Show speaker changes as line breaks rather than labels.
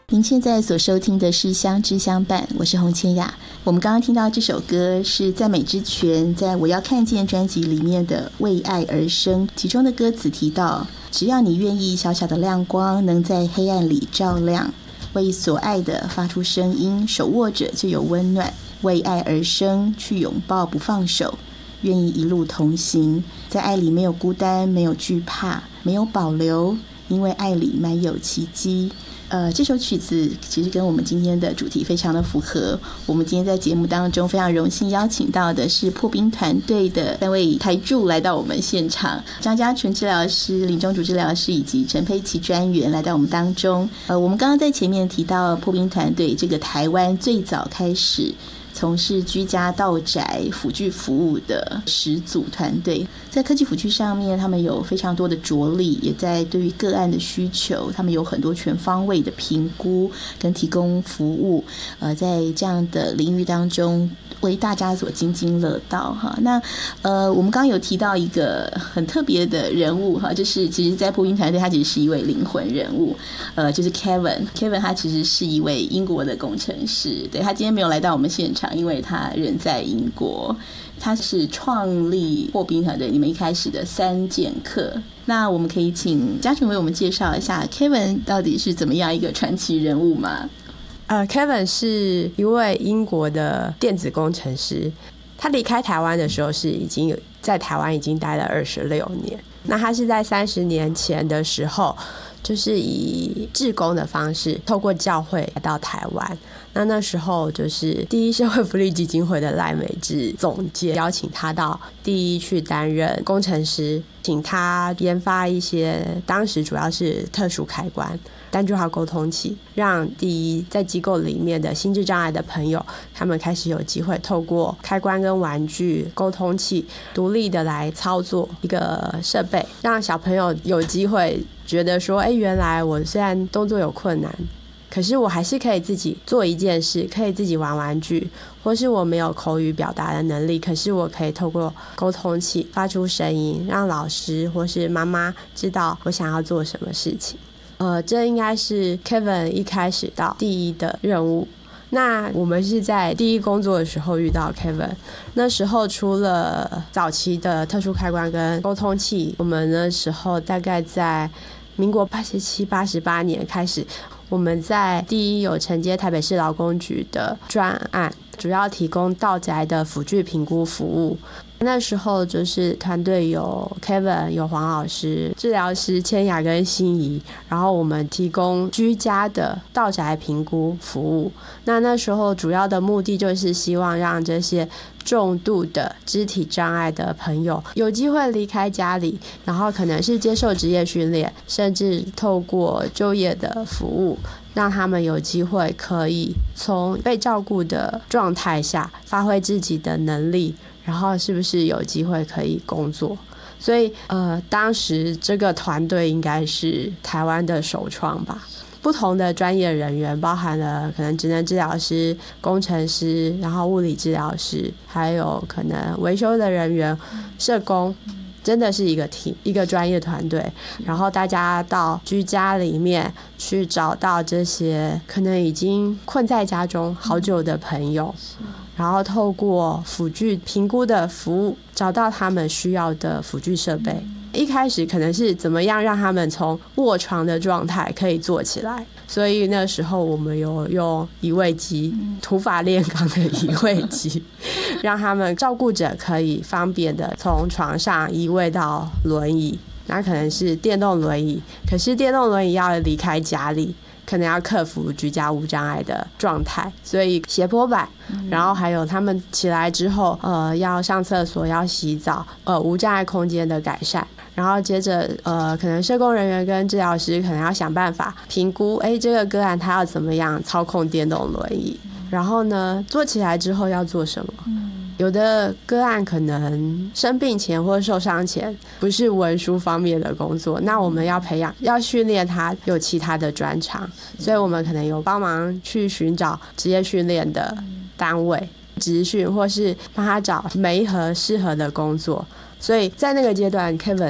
您现在所收听的是相知相伴，我是洪千雅。我们刚刚听到这首歌是赞美之泉在我要看见专辑里面的为爱而生，其中的歌词提到，只要你愿意，小小的亮光能在黑暗里照亮，为所爱的发出声音，手握着就有温暖，为爱而生，去拥抱不放手，愿意一路同行，在爱里没有孤单，没有惧怕，没有保留，因为爱里满有奇迹。这首曲子其实跟我们今天的主题非常的符合。我们今天在节目当中非常荣幸邀请到的是破冰团队的3位台柱来到我们现场，张家纯治疗师、林中竹治疗师以及陈佩琪专员来到我们当中。我们刚刚在前面提到破冰团队这个台湾最早开始从事居家到宅辅具服务的始祖团队，在科技辅具上面他们有非常多的着力，也在对于个案的需求他们有很多全方位的评估跟提供服务，在这样的领域当中为大家所津津乐道哈。那我们刚刚有提到一个很特别的人物哈，就是其实在破冰团队他其实是一位灵魂人物，就是 Kevin 他其实是一位英国的工程师，对，他今天没有来到我们现场，因为他人在英国。他是创立破冰团队你们一开始的3剑客。那我们可以请嘉纯为我们介绍一下 Kevin 到底是怎么样一个传奇人物吗
？Kevin 是一位英国的电子工程师，他离开台湾的时候是已经在台湾已经待了26年。那他是在30年前的时候，就是以志工的方式透过教会来到台湾。那时候就是第一社会福利基金会的赖美智总监邀请他到第一去担任工程师，请他研发一些当时主要是特殊开关单句话沟通器，让第一在机构里面的心智障碍的朋友他们开始有机会透过开关跟玩具沟通器独立的来操作一个设备，让小朋友有机会觉得说原来我虽然动作有困难，可是我还是可以自己做一件事，可以自己玩玩具，或是我没有口语表达的能力，可是我可以透过沟通器发出声音，让老师或是妈妈知道我想要做什么事情。这应该是 Kevin 一开始到第一的任务。那我们是在第一工作的时候遇到 Kevin， 那时候除了早期的特殊开关跟沟通器，我们那时候大概在民国87、88年开始，我们在第一有承接台北市劳工局的专案，主要提供到宅的辅具评估服务。那时候就是团队有 Kevin 有黄老师、治疗师千雅跟心怡，然后我们提供居家的到宅评估服务。那时候主要的目的就是希望让这些重度的肢体障碍的朋友有机会离开家里，然后可能是接受职业训练，甚至透过就业的服务，让他们有机会可以从被照顾的状态下发挥自己的能力，然后是不是有机会可以工作。所以当时这个团队应该是台湾的首创吧。不同的专业人员包含了可能职能治疗师、工程师，然后物理治疗师，还有可能维修的人员、社工，真的是一个 team， 一个专业团队。然后大家到居家里面去找到这些可能已经困在家中好久的朋友，然后透过辅具评估的服务找到他们需要的辅具设备。一开始可能是怎么样让他们从卧床的状态可以坐起来，所以那时候我们有用移位机，土法炼钢的移位机让他们照顾者可以方便的从床上移位到轮椅，那可能是电动轮椅，可是电动轮椅要离开家里，可能要克服居家无障碍的状态，所以斜坡板，然后还有他们起来之后要上厕所要洗澡，无障碍空间的改善，然后接着可能社工人员跟治疗师可能要想办法评估这个个案他要怎么样操控电动轮椅，然后呢做起来之后要做什么。有的个案可能生病前或受伤前不是文书方面的工作，那我们要培养要训练他有其他的专长，所以我们可能有帮忙去寻找职业训练的单位职训，或是帮他找每一盒适合的工作。所以在那个阶段 Kevin